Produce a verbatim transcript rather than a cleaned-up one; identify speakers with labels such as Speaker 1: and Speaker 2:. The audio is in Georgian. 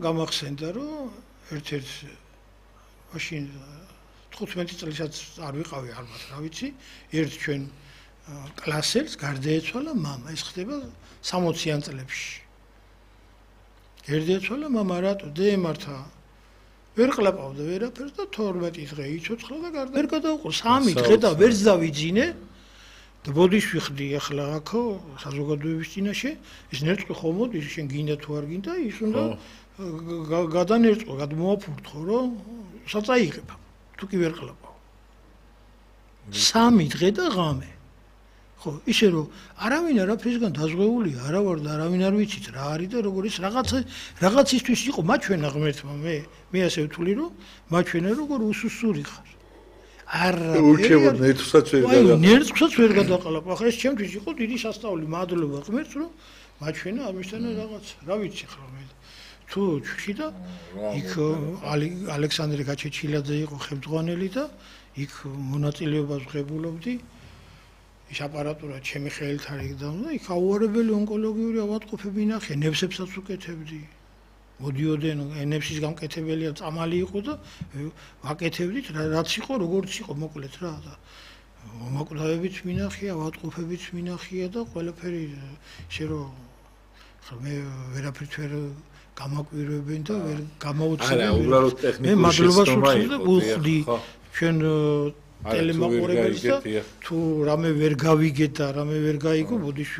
Speaker 1: გამახსენდა რომ ერთ-ერთ მაშინ თხუთმეტი წელსაც არ ვიყავი ალბათ რა ვიცი ერთ ჩვენ კლასელს გარდაეცვალა მამა ეს ხდება სამოციან წლებში გარდაეცვალა მამა რატო დაემართა ვერ ყლაპავდა ვერაფერს და თორმეტი დღე იცოცხლა და გარდა ვერ გადაუყო სამი დღე და ვერ დავიძინე და ბოდიშ ვიხდი ახლა აქო საზოგადოების წინაშე ის ნერწყვი ხომ მოდის შენ გინდა თუ არ გინდა ის უნდა გადანერწყვო გადმოაფურთხო რომ საწაიღება თუ კი ვერ ყლაპავ სამი დღე და ღამე ხო ისე რომ არავინ არაფრისგან დაზღვეულია არა ვარ და არავინ არ ვიცით რა არის და როგორ ის რაღაცა რაღაცისთვის იყო მაჩვენა ღმერთმა მე მე ასე ვთვლი რომ მაჩვენა როგორ უსუსური ხარ არა
Speaker 2: ურჩევოდ ნერწყვსაც ვერ
Speaker 1: გადაყალაპ ნერწყვსაც ვერ გადაყალაპ ახლა ეს ჩემთვის იყო დიდი სასწაული მადლობა ღმერთს რომ მაჩვენა ამისთანა რაღაც რა ვიცი ხარ მე თუ ჩში და იქ ალექსანდრე გაჩეჩილაძე იყო ხელმძღვანელი და იქ მონაწილეობას ვღებულობდი ის აპარატურა ჩემი ხელით არ იგდავდა იქ აუარებელი ონკოლოგიური ავადმყოფები ნახე ნებსებსაც უკეთებდი მოდიოდნენ ნებსის გამკეთებელია წამალი იყო და ვაკეთებდით რაც იყო როგორც იყო მოკლედ რა და მომაკვდავებიც მინახია ავადმყოფებიც მინახია და ყველაფერი ისე რომ მე ვერაფერთ ვერ გამაკვირვებენ და ვერ გამაუცემენ
Speaker 2: არა უბრალოდ ტექნიკური
Speaker 1: მე მადლობას ვუწევდი და უხდი ჩვენ ტელემაყურებელს და თუ რამე ვერ გავიგეთ და რამე ვერ გაიგო ბოდიში